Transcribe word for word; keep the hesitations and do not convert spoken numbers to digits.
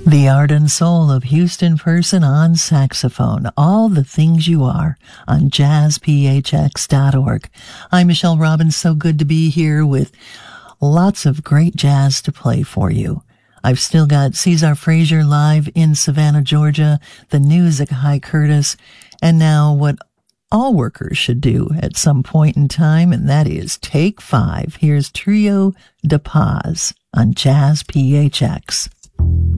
The art and soul of Houston Person on saxophone. All the things you are on jazz p h x dot org. I'm Michelle Robbins. So good to be here with lots of great jazz to play for you. I've still got Cesar Frazier live in Savannah, Georgia, the news at High Curtis, and now what all workers should do at some point in time, and that is take five. Here's Trio de Paz on Jazz P H X.